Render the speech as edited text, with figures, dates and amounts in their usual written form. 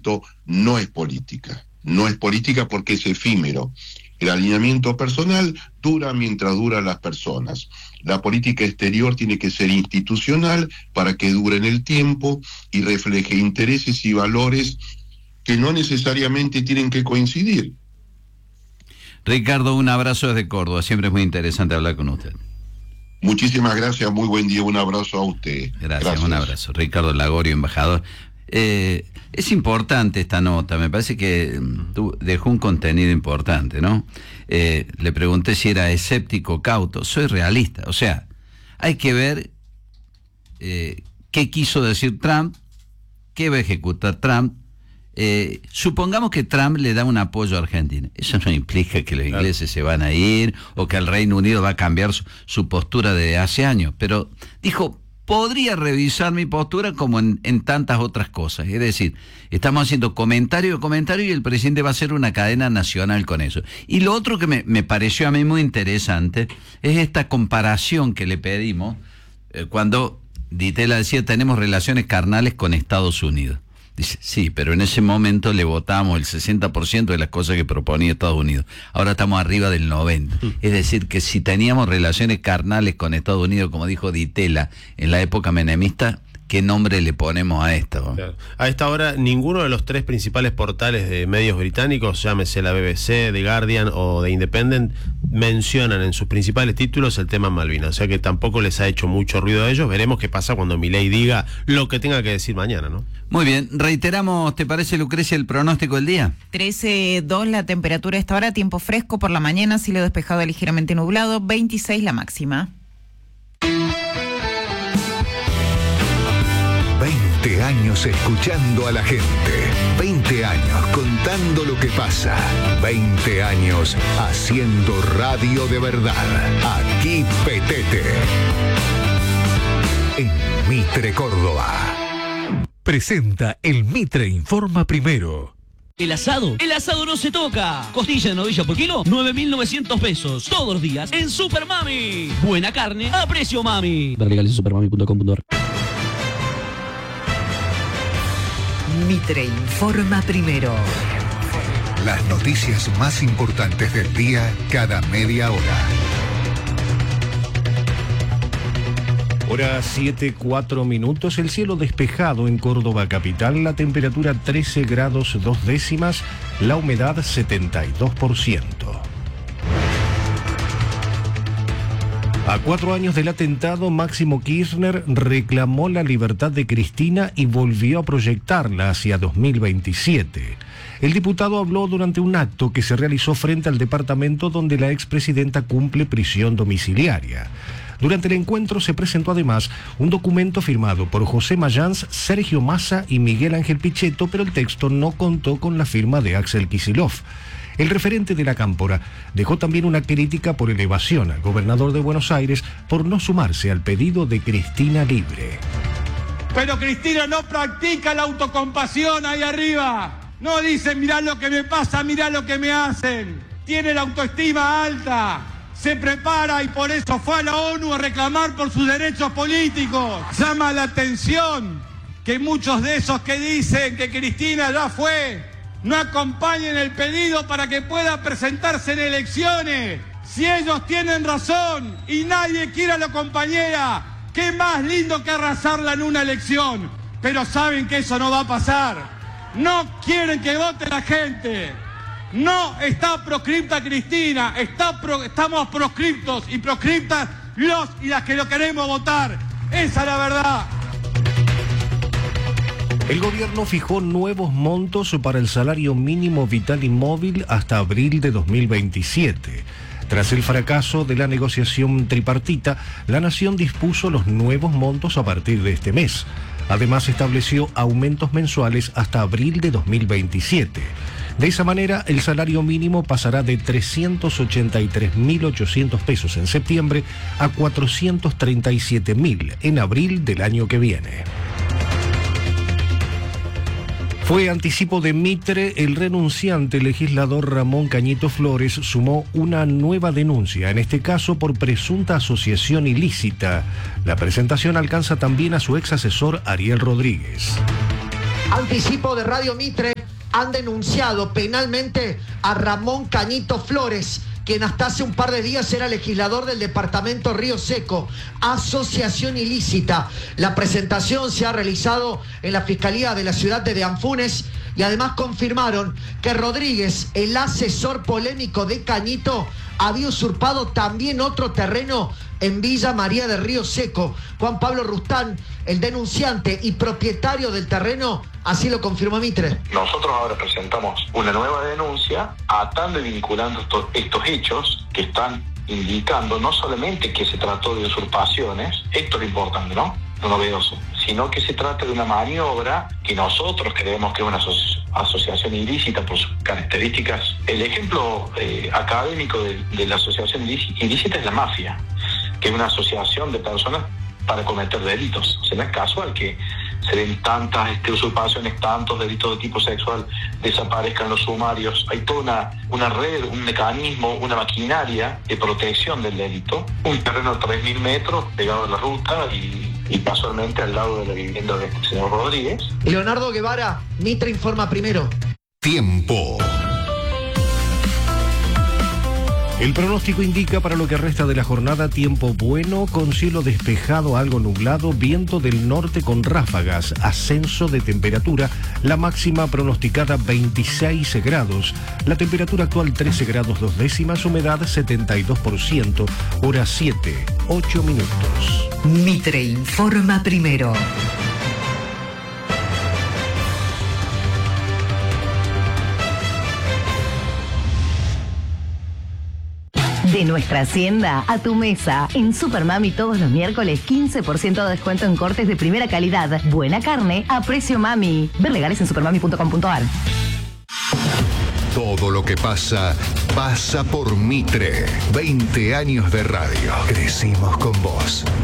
alineamiento no es política. No es política porque es efímero. El alineamiento personal dura mientras duran las personas. La política exterior tiene que ser institucional para que dure en el tiempo y refleje intereses y valores que no necesariamente tienen que coincidir. Ricardo, un abrazo desde Córdoba. Siempre es muy interesante hablar con usted. Muchísimas gracias, muy buen día, un abrazo a usted. Gracias. Un abrazo. Ricardo Lagorio, embajador. Es importante esta nota, me parece que dejó un contenido importante, ¿no? Le pregunté si era escéptico, cauto. Soy realista, o sea, hay que ver qué quiso decir Trump, qué va a ejecutar Trump. Supongamos que Trump le da un apoyo a Argentina. Eso no implica que los ingleses se van a ir o que el Reino Unido va a cambiar su postura de hace años, pero dijo, podría revisar mi postura como en tantas otras cosas. Es decir, estamos haciendo comentario y el presidente va a hacer una cadena nacional con eso. Y lo otro que me pareció a mí muy interesante es esta comparación que le pedimos cuando Ditela decía tenemos relaciones carnales con Estados Unidos. Dice, sí, pero en ese momento le votamos el 60% de las cosas que proponía Estados Unidos. Ahora estamos arriba del 90%. Es decir, que si teníamos relaciones carnales con Estados Unidos, como dijo Ditela, en la época menemista, ¿qué nombre le ponemos a esto? Claro. A esta hora, ninguno de los tres principales portales de medios británicos, llámese la BBC, The Guardian o The Independent, mencionan en sus principales títulos el tema Malvinas. O sea que tampoco les ha hecho mucho ruido a ellos. Veremos qué pasa cuando Milei diga lo que tenga que decir mañana, ¿no? Muy bien, reiteramos, ¿te parece, Lucrecia, el pronóstico del día? 13,2 la temperatura a esta hora, tiempo fresco por la mañana, cielo despejado ligeramente nublado, 26 la máxima. 20 años escuchando a la gente, 20 años contando lo que pasa, 20 años haciendo radio de verdad. Aquí Petete, en Mitre, Córdoba. Presenta el Mitre Informa Primero. El asado no se toca. Costilla de novilla por kilo, 9.900 pesos. Todos los días en Super Mami. Buena carne a precio mami. Ver legales en supermami.com.ar. Mitre Informa Primero. Las noticias más importantes del día cada media hora. Hora 7:04. El cielo despejado en Córdoba capital, la temperatura 13 grados 2 décimas, la humedad 72%. A 4 años del atentado, Máximo Kirchner reclamó la libertad de Cristina y volvió a proyectarla hacia 2027. El diputado habló durante un acto que se realizó frente al departamento donde la expresidenta cumple prisión domiciliaria. Durante el encuentro se presentó además un documento firmado por José Mayans, Sergio Massa y Miguel Ángel Pichetto, pero el texto no contó con la firma de Axel Kicillof. El referente de la Cámpora dejó también una crítica por elevación al gobernador de Buenos Aires por no sumarse al pedido de Cristina libre. Pero Cristina no practica la autocompasión ahí arriba. No dice, mirá lo que me pasa, mirá lo que me hacen. Tiene la autoestima alta. Se prepara y por eso fue a la ONU a reclamar por sus derechos políticos. Llama la atención que muchos de esos que dicen que Cristina ya fue, no acompañen el pedido para que pueda presentarse en elecciones. Si ellos tienen razón y nadie quiere a la compañera, qué más lindo que arrasarla en una elección. Pero saben que eso no va a pasar. No quieren que vote la gente. No está proscripta Cristina, estamos proscriptos y proscriptas los y las que lo queremos votar. Esa es la verdad. El gobierno fijó nuevos montos para el salario mínimo vital y móvil hasta abril de 2027. Tras el fracaso de la negociación tripartita, la Nación dispuso los nuevos montos a partir de este mes. Además, estableció aumentos mensuales hasta abril de 2027. De esa manera, el salario mínimo pasará de 383.800 pesos en septiembre a 437.000 en abril del año que viene. Fue anticipo de Mitre, el renunciante legislador Ramón Cañito Flores sumó una nueva denuncia, en este caso por presunta asociación ilícita. La presentación alcanza también a su ex asesor Ariel Rodríguez. Anticipo de Radio Mitre. han denunciado penalmente a Ramón Cañito Flores, quien hasta hace un par de días era legislador del departamento Río Seco, asociación ilícita. La presentación se ha realizado en la Fiscalía de la ciudad de Deanfunes y además confirmaron que Rodríguez, el asesor polémico de Cañito, había usurpado también otro terreno en Villa María de Río Seco. Juan Pablo Rustán, el denunciante y propietario del terreno, así lo confirmó Mitre. Nosotros ahora presentamos una nueva denuncia atando y vinculando estos hechos que están indicando no solamente que se trató de usurpaciones, esto es lo importante, ¿no? Lo novedoso, sino que se trata de una maniobra que nosotros creemos que es una asociación ilícita por sus características. El ejemplo académico de la asociación ilícita es la mafia, que es una asociación de personas para cometer delitos. O sea, no es casual que se den tantas usurpaciones, tantos delitos de tipo sexual desaparezcan los sumarios. Hay toda una red, un mecanismo, una maquinaria de protección del delito. Un terreno de 3.000 metros pegado a la ruta y casualmente al lado de la vivienda del señor Rodríguez. Leonardo Guevara, Mitre informa primero. Tiempo. El pronóstico indica para lo que resta de la jornada tiempo bueno, con cielo despejado, algo nublado, viento del norte con ráfagas, ascenso de temperatura, la máxima pronosticada 26 grados, la temperatura actual 13 grados 2 décimas, humedad 72%, hora 7, 8 minutos. Mitre informa primero. De nuestra hacienda a tu mesa. En Supermami todos los miércoles 15% de descuento en cortes de primera calidad. Buena carne a precio mami. Ver legales en supermami.com.ar. Todo lo que pasa, pasa por Mitre. 20 años de radio. Crecimos con vos.